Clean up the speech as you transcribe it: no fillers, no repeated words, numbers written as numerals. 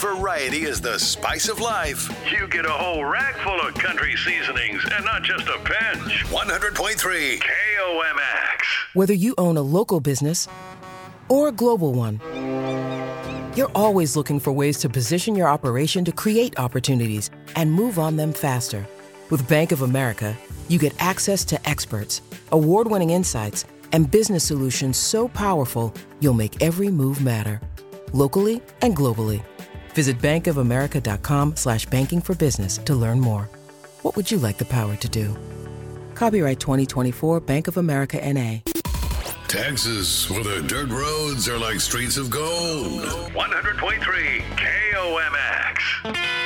variety is the spice of life. You get a whole rack full of country seasonings and not just a pinch. 100.3 KOMX. Whether you own a local business or a global one, you're always looking for ways to position your operation to create opportunities and move on them faster. With Bank of America, you get access to experts, award-winning insights, and business solutions so powerful, you'll make every move matter. Locally and globally. Visit bankofamerica.com/banking for business to learn more. What would you like the power to do? Copyright 2024 Bank of America N.A. Texas, where the dirt roads are like streets of gold. 100.3 KOMX.